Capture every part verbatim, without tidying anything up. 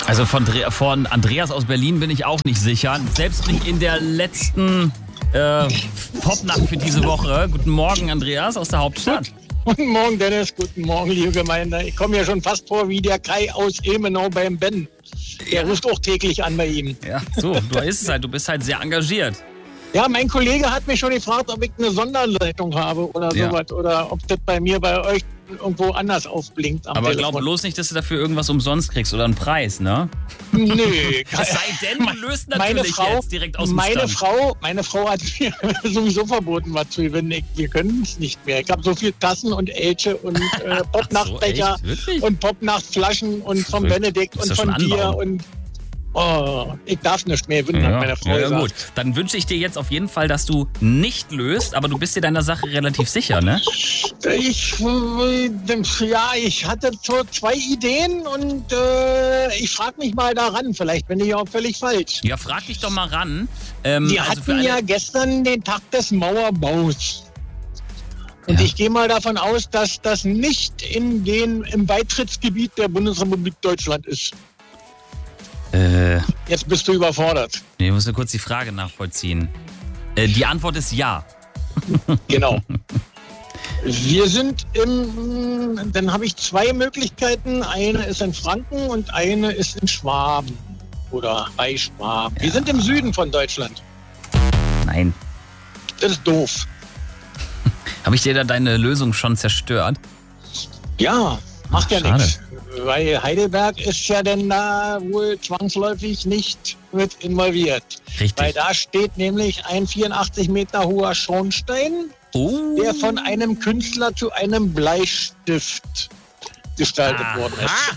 Also von, von Andreas aus Berlin bin ich auch nicht sicher. Selbst nicht in der letzten äh, Popnacht für diese Woche. Guten Morgen, Andreas aus der Hauptstadt. Guten Morgen, Dennis. Guten Morgen, liebe Gemeinde. Ich komme ja schon fast vor wie der Kai aus Ilmenau beim Ben. Der ja. ruft auch täglich an bei ihm. Ja, so, du ist es halt. Du bist halt sehr engagiert. Ja, mein Kollege hat mich schon gefragt, ob ich eine Sonderleitung habe oder ja. sowas. Oder ob das bei mir, bei euch irgendwo anders aufblinkt am Aber Telefon. glaub bloß nicht, dass du dafür irgendwas umsonst kriegst oder einen Preis, ne? Nee. Es sei denn, du löst natürlich meine Frau, jetzt direkt aus dem meine Stand. Frau, meine Frau hat mir sowieso verboten, was zu gewinnen. Ich, wir können es nicht mehr. Ich habe so viel Tassen und Elche und äh, Popnachtbecher so, und Popnachtflaschen und vom Benedikt und von dir und oh, ich darf nicht mehr gewinnen, ja, hat meine Frau ja, gesagt. Gut, dann wünsche ich dir jetzt auf jeden Fall, dass du nicht löst, aber du bist dir deiner Sache relativ sicher, ne? Ich, äh, ja, ich hatte so zwei Ideen und äh, ich frage mich mal daran. Vielleicht bin ich auch völlig falsch. Ja, frag dich doch mal ran. Ähm, Die also hatten für alle... ja gestern den Tag des Mauerbaus. Und Ja. ich gehe mal davon aus, dass das nicht in den, im Beitrittsgebiet der Bundesrepublik Deutschland ist. Äh, Jetzt bist du überfordert. ich muss nur kurz die Frage nachvollziehen. Äh, die Antwort ist ja. Genau. Wir sind im, dann habe ich zwei Möglichkeiten. Eine ist in Franken und eine ist in Schwaben oder bei Schwaben. Wir Ja. sind im Süden von Deutschland. Nein. Das ist doof. Habe ich dir da deine Lösung schon zerstört? Ja, macht ja Schade. nichts. Weil Heidelberg ist ja denn da wohl zwangsläufig nicht mit involviert. Richtig. Weil da steht nämlich ein vierundachtzig Meter hoher Schornstein, Oh. der von einem Künstler zu einem Bleistift gestaltet Aha. worden ist.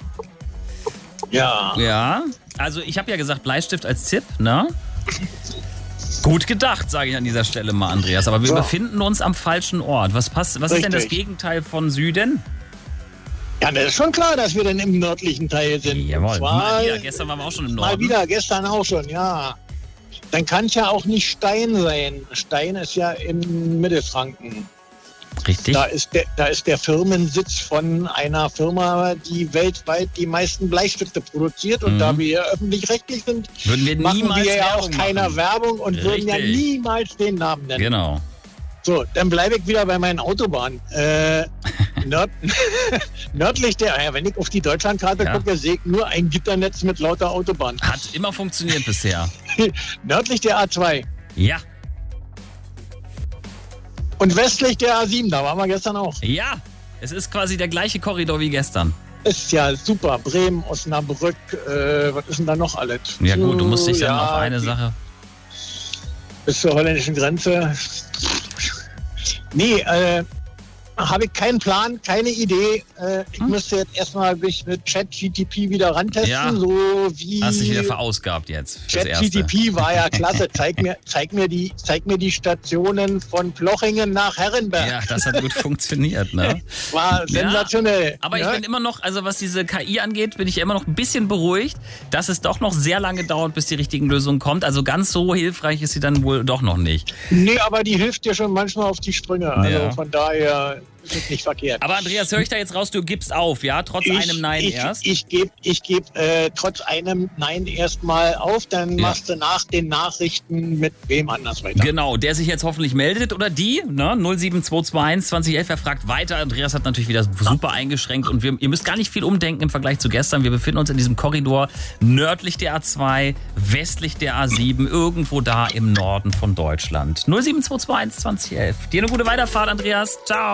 Ja. Ja, also ich habe ja gesagt Bleistift als Tipp, ne? Gut gedacht, sage ich an dieser Stelle mal, Andreas. Aber wir So. befinden uns am falschen Ort. Was, passt, was ist denn das Richtig. Gegenteil von Süden? Ja, das ist schon klar, dass wir dann im nördlichen Teil sind. Jawohl, Und zwar, mal wieder. Gestern waren wir auch schon im mal Norden. wieder, gestern auch schon, ja. Dann kann es ja auch nicht Stein sein. Stein ist ja in Mittelfranken. Richtig. Da ist, der, da ist der Firmensitz von einer Firma, die weltweit die meisten Bleistifte produziert. Und Mhm. da wir ja öffentlich-rechtlich sind, Würden wir machen niemals wir ja auch Werbung keine machen. Werbung und würden ja Richtig. niemals den Namen nennen. Genau. So, dann bleibe ich wieder bei meinen Autobahnen. Äh, nörd nördlich der, ja, wenn ich auf die Deutschlandkarte Ja. gucke, sehe ich nur ein Gitternetz mit lauter Autobahnen. Hat immer funktioniert bisher. Nördlich der A zwei Ja, und westlich der A sieben, da waren wir gestern auch. ja. Es ist quasi der gleiche Korridor wie gestern. Ist ja super. Bremen, Osnabrück, äh, was ist denn da noch alles? Ja gut, du musst dich dann Ja, auf eine Sache... bis zur holländischen Grenze. Nee, äh, habe ich keinen Plan, keine Idee. Äh, ich Hm? müsste jetzt erstmal mich mit ChatGTP wieder rantesten, Ja. so wie Hast dich wieder verausgabt jetzt. fürs Erste. ChatGTP war ja klasse. Zeig mir, zeig mir die, zeig mir die Stationen von Plochingen nach Herrenberg. Ja, das hat gut funktioniert, ne? War sensationell. Ja, aber ich ne? bin immer noch, also was diese K I angeht, bin ich immer noch ein bisschen beruhigt, dass es doch noch sehr lange dauert, bis die richtigen Lösungen kommt. Also ganz so hilfreich ist sie dann wohl doch noch nicht. Nee, aber die hilft dir schon manchmal auf die Sprünge. Also Ja. von daher ist es nicht verkehrt. Aber Andreas, höre ich da jetzt raus, du gibst auf, ja? Trotz einem Nein ich, erst? Ich gebe ich geb, äh, trotz einem Nein erstmal auf, dann Ja. machst du nach den Nachrichten mit wem anders weiter. Genau, der sich jetzt hoffentlich meldet oder die, ne? null sieben zwei zwei eins zwanzig elf, er fragt weiter. Andreas hat natürlich wieder super eingeschränkt und wir, ihr müsst gar nicht viel umdenken im Vergleich zu gestern. Wir befinden uns in diesem Korridor nördlich der A zwei, westlich der A sieben, irgendwo da im Norden von Deutschland. null sieben zwei zwei eins zwanzig elf. Dir eine gute Weiterfahrt, Andreas. Ciao.